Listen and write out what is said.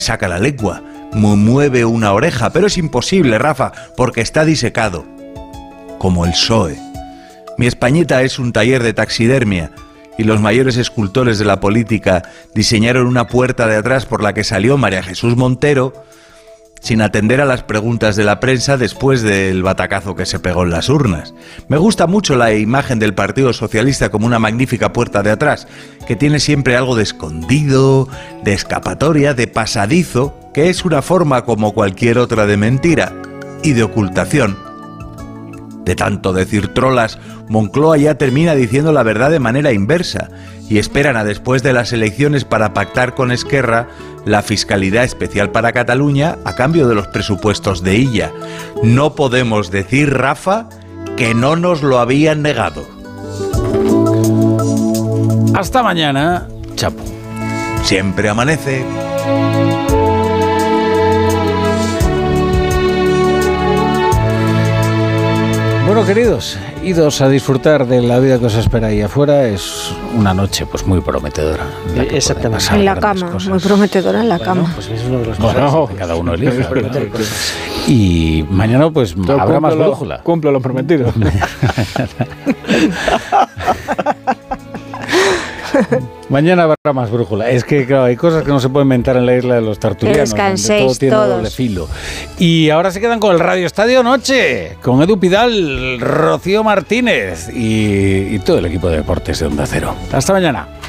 saca la lengua, mueve una oreja, pero es imposible, Rafa, porque está disecado. Como el PSOE. Mi Españita es un taller de taxidermia y los mayores escultores de la política diseñaron una puerta de atrás por la que salió María Jesús Montero sin atender a las preguntas de la prensa después del batacazo que se pegó en las urnas. Me gusta mucho la imagen del Partido Socialista como una magnífica puerta de atrás, que tiene siempre algo de escondido, de escapatoria, de pasadizo, que es una forma como cualquier otra de mentira y de ocultación. De tanto decir trolas, Moncloa ya termina diciendo la verdad de manera inversa y esperan a después de las elecciones para pactar con Esquerra la Fiscalidad Especial para Cataluña a cambio de los presupuestos de Illa. No podemos decir, Rafa, que no nos lo habían negado. Hasta mañana, Chapo. Siempre amanece. Bueno, queridos, idos a disfrutar de la vida que os espera ahí afuera. Es una noche pues muy prometedora. Exactamente. En la cama, muy prometedora en la cama. Pues es uno de los cosas que cada uno elige. Y mañana pues habrá más brújula. Cumple lo prometido. Mañana habrá más brújula. Es que, claro, hay cosas que no se pueden inventar en la isla de los tertulianos. Descanséis todo tiene todos. doble filo. Y ahora se quedan con el Radio Estadio Noche, con Edu Pidal, Rocío Martínez y todo el equipo de deportes de Onda Cero. Hasta mañana.